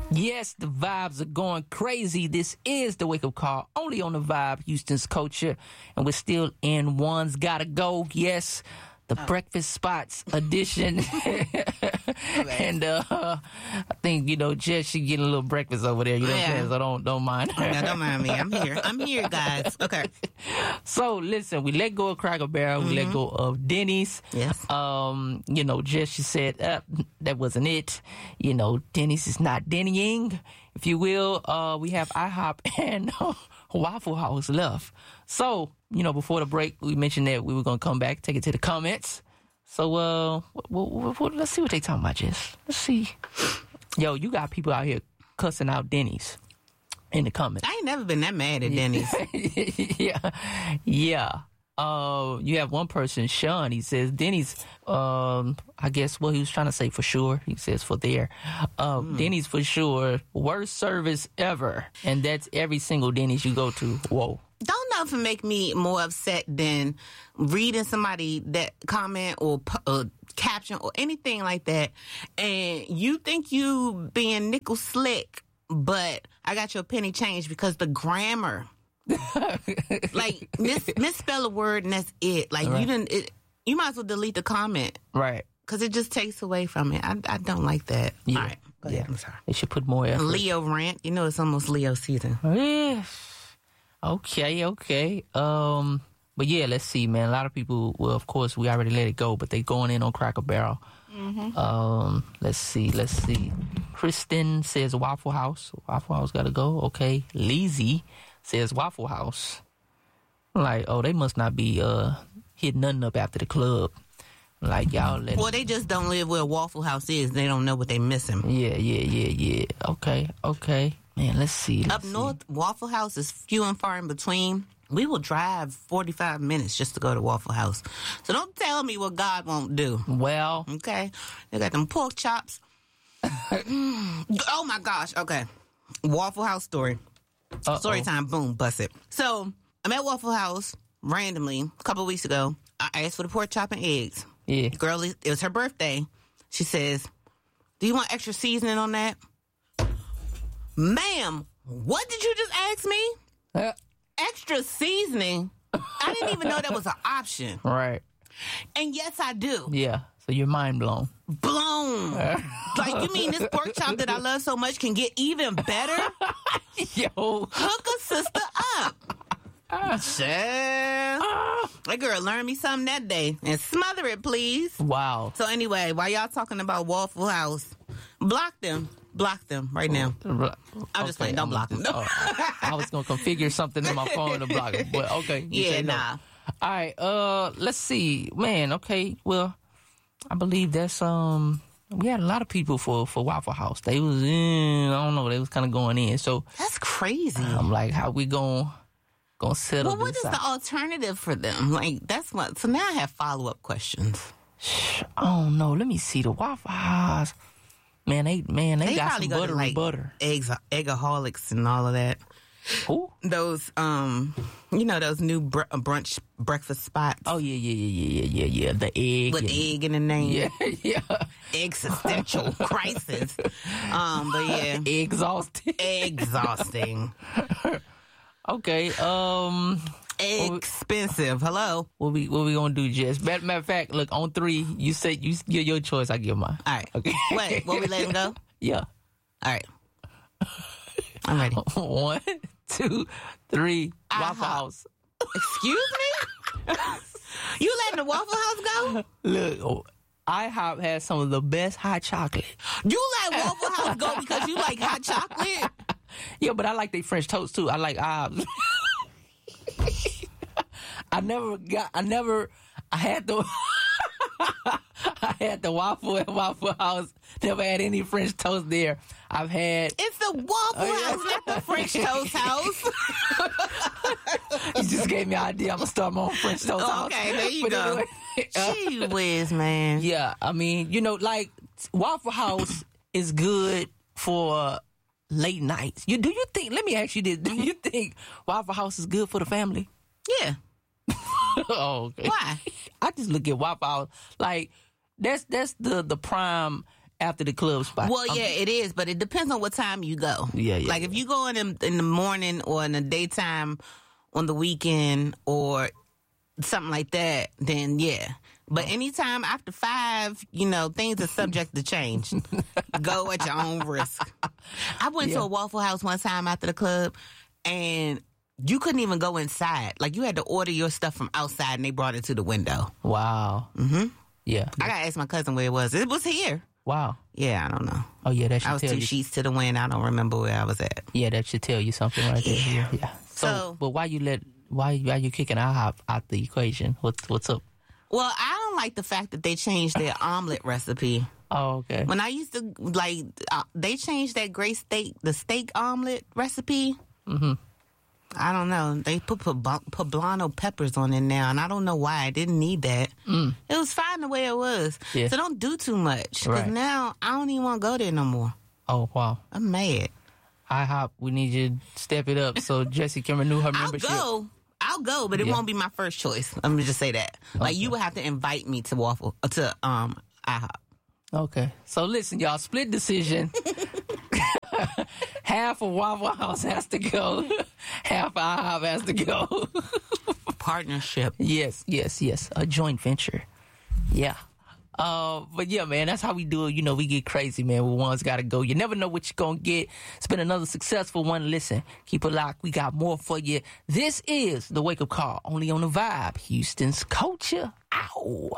Yes, the vibes are going crazy. This is the Wake Up Call, only on the Vibe, Houston's culture. And we're still in One's Gotta Go. Yes, the breakfast spots edition. And I think, Jess, she getting a little breakfast over there. You know what I'm saying? So don't mind her. No, don't mind me. I'm here, guys. Okay. So listen, we let go of Cracker Barrel. We let go of Denny's. Yes. Jess, she said that wasn't it. Denny's is not Dennying, if you will. We have IHOP and Waffle House left. So, before the break, we mentioned that we were going to come back, take it to the comments. So, let's see what they talking about, Jess. Let's see. Yo, you got people out here cussing out Denny's in the comments. I ain't never been that mad at Denny's. Yeah. You have one person, Sean, he says, Denny's, I guess what he was trying to say for sure. He says for there. Denny's for sure, worst service ever. And that's every single Denny's you go to. Whoa. Don't nothing make me more upset than reading somebody that comment or caption or anything like that, and you think you being nickel slick, but I got your penny change because the grammar, like misspell a word and that's it. Like right. You might as well delete the comment, right? Because it just takes away from it. I don't like that. Yeah. All right, go ahead. I'm sorry. They should put more effort. Leo rant. It's almost Leo season. Yeah. Okay. But yeah, let's see, man. A lot of people, well, of course, we already let it go, but they going in on Cracker Barrel. Mm-hmm. Let's see. Kristen says Waffle House. Waffle House gotta go. Okay. Leezy says Waffle House. Like, they must not be hitting nothing up after the club. Like, y'all well, they just don't live where Waffle House is. They don't know what they missing. Yeah. Okay. Man, let's see. Up north, Waffle House is few and far in between. We will drive 45 minutes just to go to Waffle House. So don't tell me what God won't do. Well. Okay. They got them pork chops. Oh, my gosh. Okay. Waffle House story. Story time. Boom. Bust it. So I'm at Waffle House randomly a couple of weeks ago. I asked for the pork chop and eggs. Yeah. Girl, it was her birthday. She says, do you want extra seasoning on that? Ma'am, what did you just ask me? Extra seasoning? I didn't even know that was an option. Right. And yes, I do. Yeah. So you're mind blown. Blown. Like, you mean this pork chop that I love so much can get even better? Yo. Hook a sister up. That girl learned me something that day. And smother it, please. Wow. So anyway, while y'all talking about Waffle House, block them right now. I'm just playing. Don't block them. No. I was going to configure something in my phone to block them. But okay. Yeah, nah. All right. Let's see. Man, okay. Well, I believe that's we had a lot of people for Waffle House. They was in, I don't know, they was kind of going in. So that's crazy. I'm like, how we gonna settle this? Well, what is the alternative for them? Like, that's what. So now I have follow-up questions. Oh no, let me see the Waffle House. Man, they got some buttery butter. Eggaholics and all of that. Who? Those those new brunch breakfast spots. Oh yeah. The egg with egg in the name. Yeah. Existential crisis. But yeah, exhausting. Okay. Expensive. Hello. What we gonna do, Jess? Matter of fact, look, on 3, you say you give your choice, I give mine. All right. Okay. Wait, what we letting go? Yeah. All right. I'm ready. 1, 2, 3. Waffle House. Excuse me? You letting the Waffle House go? Look, IHOP has some of the best hot chocolate. You let Waffle House go because you like hot chocolate? Yeah, but I like their French toast too. I like IHOP. I had the waffle at Waffle House. Never had any French toast there. It's the Waffle House, not the French toast house. You just gave me an idea. I'm going to start my own French toast house. Okay, there you go. Gee whiz, man. Yeah, I mean, like, Waffle House is good for late nights. Do you think, let me ask you this, do you think Waffle House is good for the family? Yeah. Oh, okay. Why? I just look at Waffle House like that's the prime after the club spot. Well, yeah, it is, but it depends on what time you go. Yeah. Like if you go in the morning or in the daytime on the weekend or something like that, then yeah. But anytime after 5, things are subject to change. Go at your own risk. I went to a Waffle House one time after the club, and you couldn't even go inside. Like, you had to order your stuff from outside, and they brought it to the window. Wow. Mm-hmm. Yeah. I got to ask my cousin where it was. It was here. Wow. Yeah, I don't know. Oh, yeah, that should I was tell 2 you. sheets to the wind. I don't remember where I was at. Yeah, that should tell you something right there. Yeah. So, but why you kicking IHOP out the equation? What's up? Well, I don't like the fact that they changed their omelet recipe. Oh, okay. When I used to, they changed that the steak omelet recipe. Mm-hmm. I don't know. They put poblano peppers on it now, and I don't know why. I didn't need that. It was fine the way it was. Yeah. So don't do too much. Because now I don't even want to go there no more. Oh, wow. I'm mad. IHOP, we need you to step it up so Jessie can renew her membership. I'll go, but it won't be my first choice. Let me just say that. Like, you would have to invite me to IHOP. Okay. So listen, y'all, split decision. Half of Waffle House has to go. Half IHOP has to go. Partnership. Yes. A joint venture. Yeah. But yeah, man, that's how we do it. We get crazy, man. One's got to go. You never know what you're going to get. It's been another successful one. Listen, keep it locked. We got more for you. This is The Wake Up Call, only on The Vibe, Houston's culture. Ow.